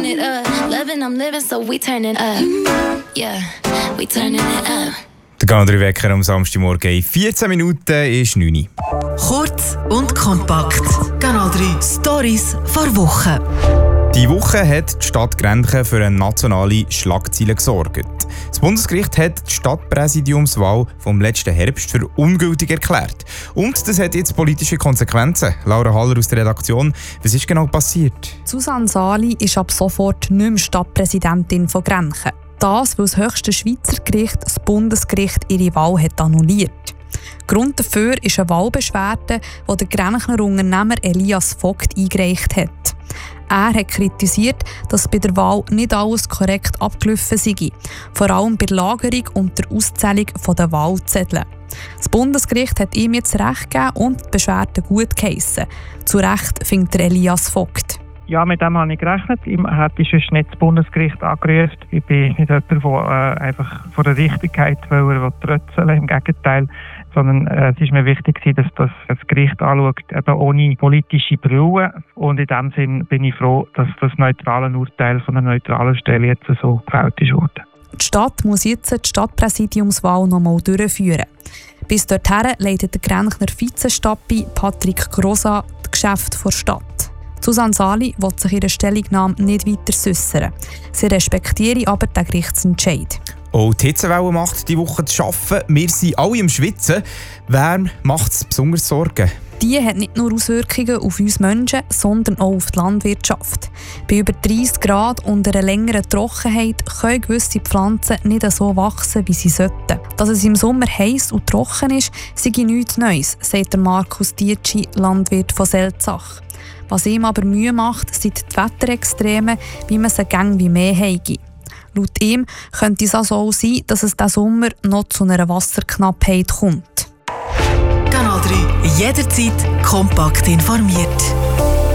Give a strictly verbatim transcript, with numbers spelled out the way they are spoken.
it up. Loving, I'm living, so we turn it up. Yeah, we turning it up. Der Kanal drei Wecker am Samstagmorgen in vierzehn Minuten ist neun Uhr. Kurz und kompakt. Kanal drei Stories vor Woche. Die Woche hat die Stadt Grenchen für eine nationale Schlagzeile gesorgt. Das Bundesgericht hat die Stadtpräsidiumswahl vom letzten Herbst für ungültig erklärt. Und das hat jetzt politische Konsequenzen. Laura Haller aus der Redaktion, was ist genau passiert? Susanne Sali ist ab sofort nicht mehr Stadtpräsidentin von Grenchen. Das, weil das höchste Schweizer Gericht, das Bundesgericht, ihre Wahl hat annulliert. Grund dafür ist eine Wahlbeschwerde, die der Grenchner Unternehmer Elias Vogt eingereicht hat. Er hat kritisiert, dass bei der Wahl nicht alles korrekt abgelaufen sei, vor allem bei der Lagerung und der Auszählung der Wahlzettel. Das Bundesgericht hat ihm jetzt Recht gegeben und die Beschwerde gut geheissen. Zu Recht findet der Elias Vogt. Ja, mit dem habe ich gerechnet. Ich hätte sonst nicht das Bundesgericht angerufen. Ich bin nicht jemand, der äh, einfach von der Richtigkeit trötzeln will. Im Gegenteil. Sondern äh, es ist mir wichtig, dass das, das Gericht anschaut, eben ohne politische Brille. Und in dem Sinn bin ich froh, dass das neutrale Urteil von einer neutralen Stelle jetzt so gefällt ist worden. Die Stadt muss jetzt die Stadtpräsidiumswahl noch einmal durchführen. Bis dorthin leitet der Grenchner Vizestappi Patrick Grosa das Geschäft der Stadt. Susanne Sali will sich ihre Stellungnahme nicht weiter äußern. Sie respektiere aber den Gerichtsentscheid. Auch die Hitzewelle macht die Woche zu arbeiten. Wir sind alle im Schwitzen. Wer macht es besonders Sorgen? Die hat nicht nur Auswirkungen auf uns Menschen, sondern auch auf die Landwirtschaft. Bei über dreissig Grad und einer längeren Trockenheit können gewisse Pflanzen nicht so wachsen, wie sie sollten. Dass es im Sommer heiß und trocken ist, sei nichts Neues, sagt Markus Dietschi, Landwirt von Selzach. Was ihm aber Mühe macht, sind die Wetterextreme, wie man sie gäng wie mehr habe. Laut ihm könnte es also auch sein, dass es diesen Sommer noch zu einer Wasserknappheit kommt. Kanal drei, jederzeit kompakt informiert.